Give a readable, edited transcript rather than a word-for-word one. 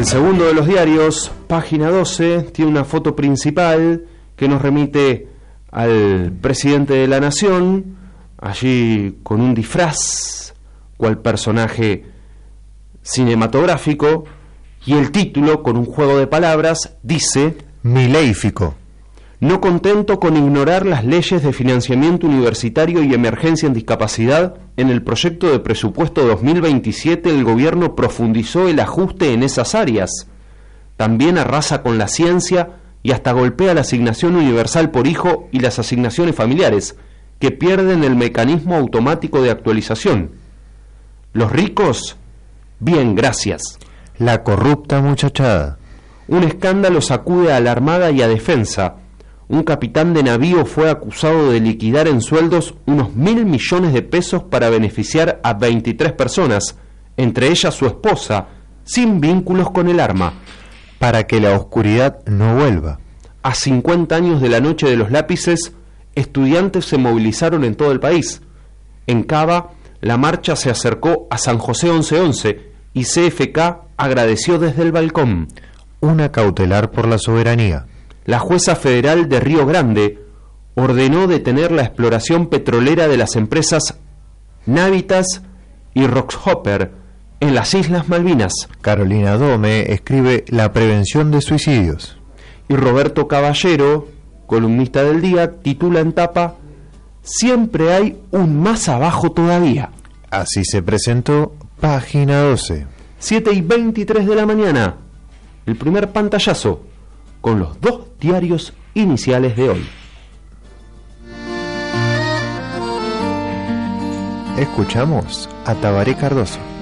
El segundo de los diarios, página 12, tiene una foto principal que nos remite al presidente de la nación, allí con un disfraz, cual personaje cinematográfico, y el título, con un juego de palabras, dice: Mileifico. No contento con ignorar las leyes de financiamiento universitario y emergencia en discapacidad, en el proyecto de presupuesto 2027 el gobierno profundizó el ajuste en esas áreas. También arrasa con la ciencia y hasta golpea la asignación universal por hijo y las asignaciones familiares, que pierden el mecanismo automático de actualización. Los ricos, bien, gracias. La corrupta muchachada. Un escándalo sacude a la Armada y a Defensa. Un capitán de navío fue acusado de liquidar en sueldos unos 1.000 millones de pesos para beneficiar a 23 personas, entre ellas su esposa, sin vínculos con el arma. Para que la oscuridad no vuelva. A 50 años de la noche de los lápices, estudiantes se movilizaron en todo el país. En Cava, la marcha se acercó a San José 1111 y CFK agradeció desde el balcón. Una cautelar por la soberanía. La jueza federal de Río Grande ordenó detener la exploración petrolera de las empresas Navitas y Rockhopper en las Islas Malvinas. Carolina Dome escribe La prevención de suicidios. Y Roberto Caballero, columnista del Día, titula en tapa: Siempre hay un más abajo todavía. Así se presentó página 12. 7:23 de la mañana, el primer pantallazo con los dos diarios iniciales de hoy. Escuchamos a Tabaré Cardoso.